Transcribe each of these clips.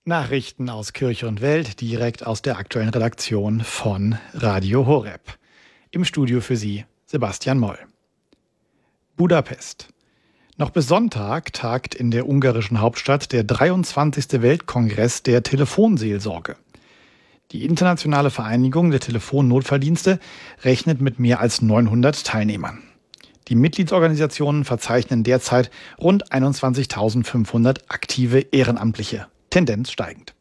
Nachrichten aus Kirche und Welt direkt aus der aktuellen Redaktion von Radio Horeb. Im Studio für Sie Sebastian Moll. Budapest. Noch bis Sonntag tagt in der ungarischen Hauptstadt der 23. Weltkongress der Telefonseelsorge. Die internationale Vereinigung der Telefonnotfalldienste rechnet mit mehr als 900 Teilnehmern. Die Mitgliedsorganisationen verzeichnen derzeit rund 21.500 aktive Ehrenamtliche. Tendenz steigend.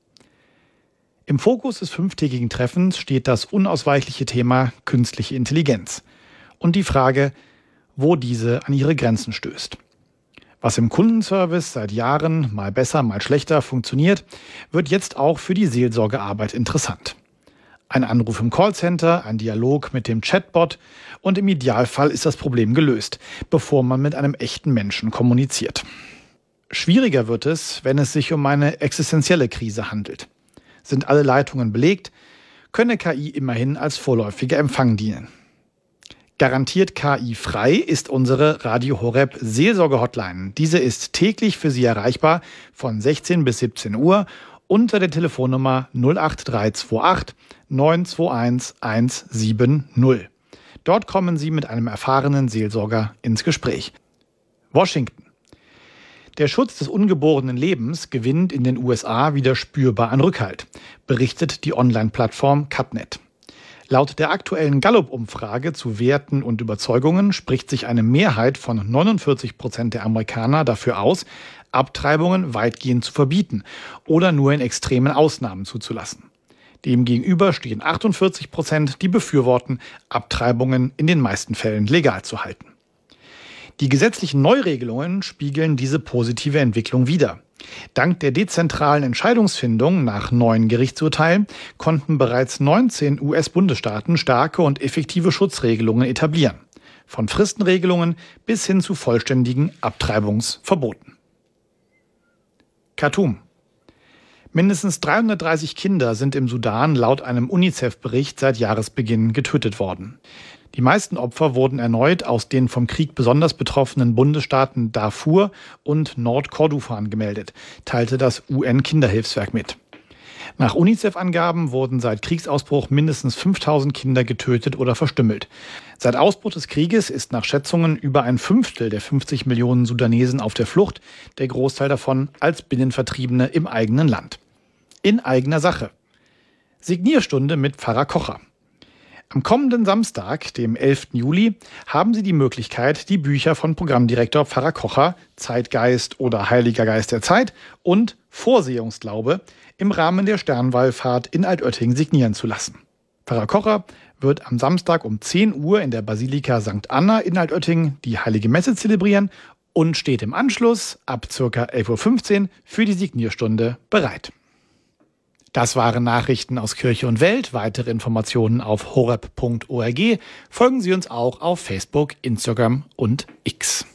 Im Fokus des 5-tägigen Treffens steht das unausweichliche Thema künstliche Intelligenz und die Frage, wo diese an ihre Grenzen stößt. Was im Kundenservice seit Jahren mal besser, mal schlechter funktioniert, wird jetzt auch für die Seelsorgearbeit interessant. Ein Anruf im Callcenter, ein Dialog mit dem Chatbot und im Idealfall ist das Problem gelöst, bevor man mit einem echten Menschen kommuniziert. Schwieriger wird es, wenn es sich um eine existenzielle Krise handelt. Sind alle Leitungen belegt, könne KI immerhin als vorläufiger Empfang dienen. Garantiert KI-frei ist unsere Radio Horeb Seelsorge-Hotline. Diese ist täglich für Sie erreichbar von 16 bis 17 Uhr unter der Telefonnummer 08328 921 170. Dort kommen Sie mit einem erfahrenen Seelsorger ins Gespräch. Washington. Der Schutz des ungeborenen Lebens gewinnt in den USA wieder spürbar an Rückhalt, berichtet die Online-Plattform Cutnet. Laut der aktuellen Gallup-Umfrage zu Werten und Überzeugungen spricht sich eine Mehrheit von 49% der Amerikaner dafür aus, Abtreibungen weitgehend zu verbieten oder nur in extremen Ausnahmen zuzulassen. Demgegenüber stehen 48%, die befürworten, Abtreibungen in den meisten Fällen legal zu halten. Die gesetzlichen Neuregelungen spiegeln diese positive Entwicklung wider. Dank der dezentralen Entscheidungsfindung nach neuen Gerichtsurteilen konnten bereits 19 US-Bundesstaaten starke und effektive Schutzregelungen etablieren. Von Fristenregelungen bis hin zu vollständigen Abtreibungsverboten. Khartoum. Mindestens 330 Kinder sind im Sudan laut einem UNICEF-Bericht seit Jahresbeginn getötet worden. Die meisten Opfer wurden erneut aus den vom Krieg besonders betroffenen Bundesstaaten Darfur und Nordkordofan gemeldet, teilte das UN-Kinderhilfswerk mit. Nach UNICEF-Angaben wurden seit Kriegsausbruch mindestens 5.000 Kinder getötet oder verstümmelt. Seit Ausbruch des Krieges ist nach Schätzungen über ein Fünftel der 50 Millionen Sudanesen auf der Flucht, der Großteil davon als Binnenvertriebene im eigenen Land. In eigener Sache. Signierstunde mit Pfarrer Kocher. Am kommenden Samstag, dem 11. Juli, haben Sie die Möglichkeit, die Bücher von Programmdirektor Pfarrer Kocher, Zeitgeist oder Heiliger Geist der Zeit und Vorsehungsglaube im Rahmen der Sternwallfahrt in Altötting signieren zu lassen. Pfarrer Kocher wird am Samstag um 10 Uhr in der Basilika St. Anna in Altötting die Heilige Messe zelebrieren und steht im Anschluss ab ca. 11.15 Uhr für die Signierstunde bereit. Das waren Nachrichten aus Kirche und Welt. Weitere Informationen auf horeb.org. Folgen Sie uns auch auf Facebook, Instagram und X.